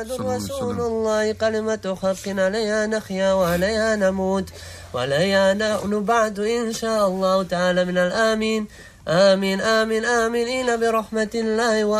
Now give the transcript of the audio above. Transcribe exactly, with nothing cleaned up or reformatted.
رسول الله كلمة حق عليها نحيا وعليها نموت وعليها نحن بعد إن شاء الله تعالى من الآمين. آمين آمين آمين إلى برحمة الله.